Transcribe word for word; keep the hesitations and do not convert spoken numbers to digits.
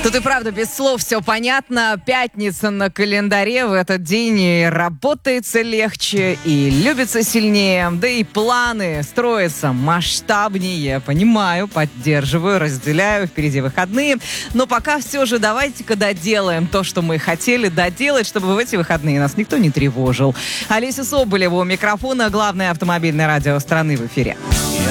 Тут и правда без слов все понятно. Пятница на календаре. В этот день и работается легче, и любится сильнее. Да и планы строятся масштабнее. Понимаю, поддерживаю, разделяю. Впереди выходные. Но пока все же давайте-ка доделаем то, что мы хотели доделать, чтобы в эти выходные нас никто не тревожил. Олеся Соболева у микрофона. Главное автомобильное радио страны в эфире.